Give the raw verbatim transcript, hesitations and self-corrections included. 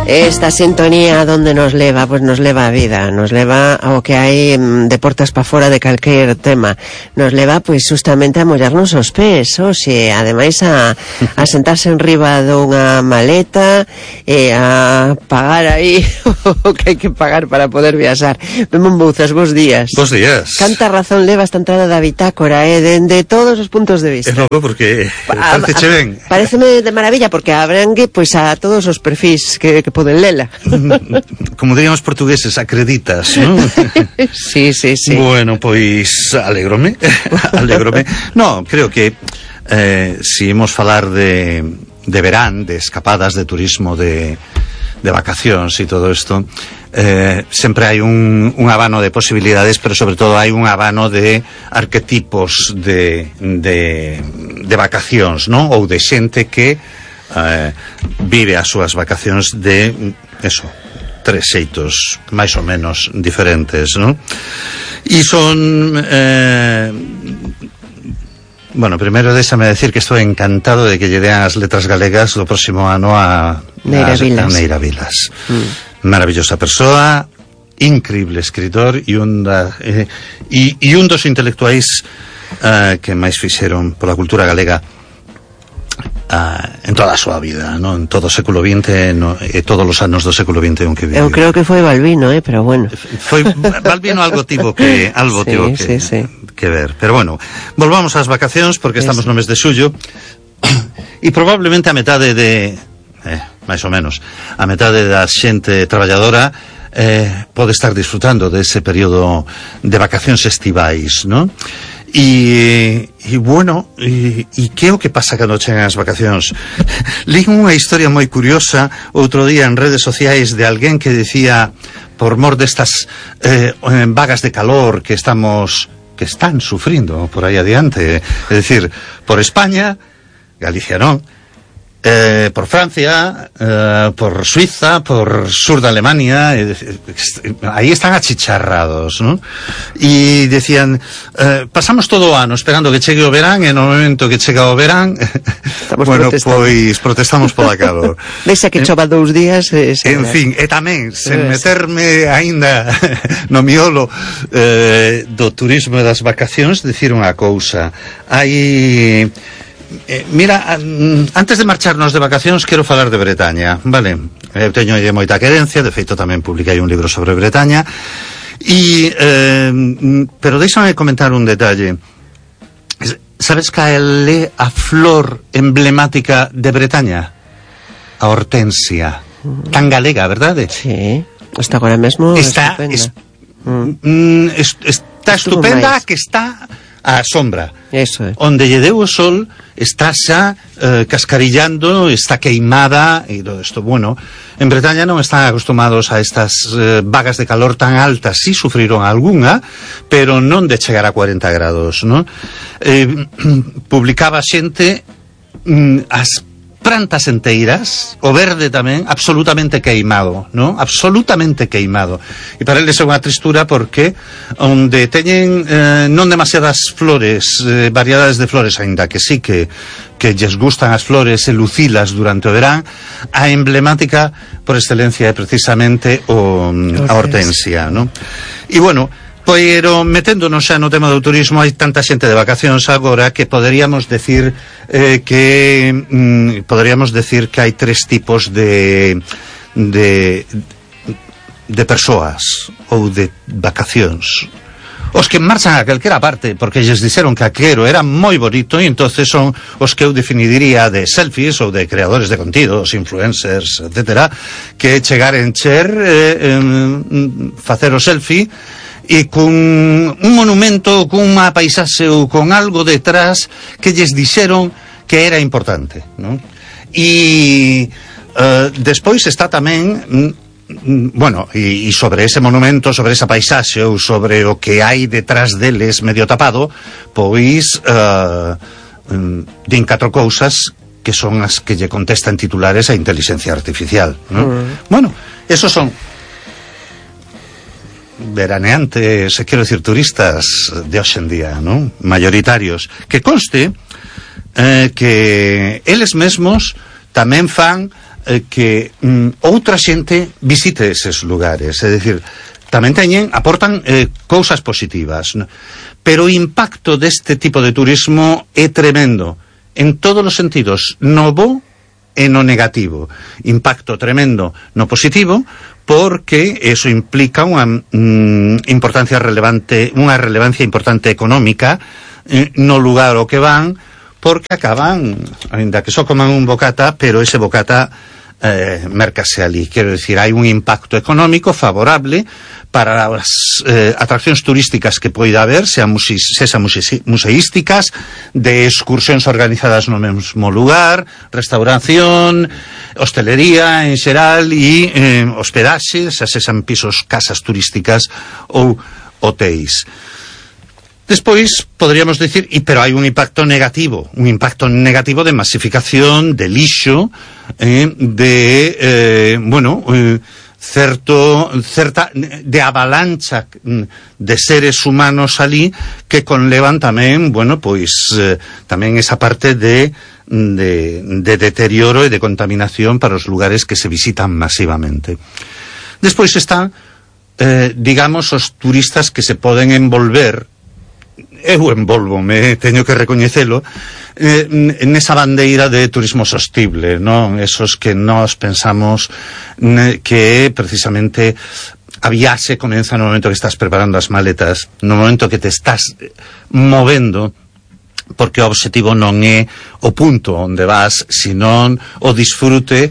Esta sintonía donde nos leva, pues nos leva a vida, nos leva ao que hai de portas pa fora de calquer tema, nos leva pois justamente a mollarnos os pés, oxe, ademais a, a sentarse en riba dunha maleta e a pagar aí o que hai que pagar para poder viaxar. Memón Bouzas, bons días. Bons días. Canta razón leva esta entrada da bitácora, eh, de, de todos os puntos de vista. É logo porque parece ben. Pareceme de maravilla porque abrangue pois a todos os perfis que, que poden lela. Como dirían os portugueses, acreditas, non? Sí, sí, sí. Bueno, pois alégrome, alégrome. No, creo que eh, si imos falar de, de verán, de escapadas, de turismo, de, de vacacións e todo isto, eh, sempre hai un, un abano de posibilidades, pero sobre todo hai un abano de arquetipos de, de, de vacacións, non? Ou de xente que eh, vive as súas vacacións de, eso, tres xeitos máis ou menos diferentes, non? E son eh, bueno, primeiro déxame decir que estou encantado de que lle dean as letras galegas do próximo ano a Neira Vilas, a Neira Vilas. Mm. Maravillosa persoa, increíble escritor e un, da, eh, e, e un dos intelectuais eh, que máis fixeron pola cultura galega Uh, en toda a súa vida, ¿no? En todo o século vinte, no, e todos os anos do século vinte en que vive. Eu creo que foi Balbino, eh, pero bueno. Foi Balbino algo tivo que algo sí, tivo que, sí, sí. que ver. Pero bueno, volvamos ás vacacións porque estamos no mes de xullo e probablemente a metade de eh, máis ou menos, a metade da xente traballadora eh, pode estar disfrutando dese período de vacacións estivais, ¿no? E, e bueno, e, e que é o que pasa cando chegan as vacacións? Lín unha historia moi curiosa outro día en redes sociais de alguén que decía, por mor destas eh, vagas de calor que estamos que están sufrindo por aí adiante, é dicir, por España, Galicia non, Eh, por Francia, eh, por Suiza, por sur de Alemania, eh, aí están achicharrados, ¿no? E decían, eh, pasamos todo o ano esperando que chegue o verán e no momento que chega o verán, bueno, pois protestamos pola calor. Vexa que chova dous días. Eh, en fin, e tamén, sen meterme aínda no miolo eh, do turismo e das vacacións, dicir unha cousa. Hai... Eh, mira, antes de marcharnos de vacacións quero falar de Bretaña, vale? Eu teño moita querencia, de feito tamén publiquei un libro sobre Bretaña e, eh, pero déixame comentar un detalle. Sabes cal é a flor emblemática de Bretaña? A hortensia, tan galega, verdade? Sí, está agora mesmo está estupenda es, mm. es, está estupenda que está a sombra. Eso é. Onde lle deu o sol está xa eh, cascarillando, está queimada e todo isto. Bueno, en Bretaña non están acostumados a estas eh, vagas de calor tan altas. Si sufriron algunha, pero non de chegar a cuarenta grados, ¿no? Eh, publicaba xente mm, as plantas enteiras, o verde tamén, absolutamente queimado, ¿no? Absolutamente queimado. E para eles é unha tristura porque onde teñen eh, non demasiadas flores, eh, variedades de flores, aínda que sí que que lles gustan as flores e lucilas durante o verán, a emblemática por excelencia é precisamente o, a hortensia, ¿no? E bueno, pero meténdonos xa no tema do turismo, hai tanta xente de vacacións agora que poderíamos decir eh, que mm, poderíamos decir que hai tres tipos de de de persoas ou de vacacións. Os que marchan a calquera parte porque lles dixeron que aquero era moi bonito e entonces son os que eu definiría de selfies ou de creadores de contidos, influencers, etcétera, que chegar en cher eh, eh, facer o selfie e con un monumento, con unha paisaxe ou con algo detrás que lles dixeron que era importante, non? E uh, despois está tamén, mm, bueno, e, e sobre ese monumento, sobre esa paisaxe ou sobre o que hai detrás deles medio tapado, pois uh, din catro cousas que son as que lle contestan titulares a inteligencia artificial, non? Mm. Bueno, esos son veraneantes, quero decir, turistas de hoxe en día, ¿no? Mayoritarios, que conste eh, que eles mesmos tamén fan eh, que mm, outra xente visite eses lugares, é dicir, tamén teñen, aportan eh, cousas positivas, no? Pero o impacto deste tipo de turismo é tremendo, en todos os sentidos, no bo e no negativo. Impacto tremendo no positivo, porque eso implica unha mm, importancia relevante, unha relevancia importante económica eh, no lugar ao que van, porque acaban, ainda que só coman un bocata, pero ese bocata eh, mercase ali. Quero dicir, hai un impacto económico favorable para as eh, atraccións turísticas que poida haber, sean museis, sesa museísticas, de excursións organizadas no mesmo lugar, restauración, hostelería en xeral e eh, hospedaxes, xa sesan pisos, casas turísticas ou hotéis. Despois, poderíamos dicir, e pero hai un impacto negativo, un impacto negativo de masificación, de lixo, eh, de, eh, bueno, eh, certo, certa, de avalancha de seres humanos ali, que conlevan tamén, bueno, pois, eh, tamén esa parte de, de, de deterioro e de contaminación para os lugares que se visitan masivamente. Despois están, eh, digamos, os turistas que se poden envolver, eu envolvome, teño que recoñecelo, eh, nesa bandeira de turismo sostible, non? Esos que nós pensamos ne, que precisamente a viaxe comeza no momento que estás preparando as maletas, no momento que te estás movendo, porque o obxectivo non é o punto onde vas, senón o disfrute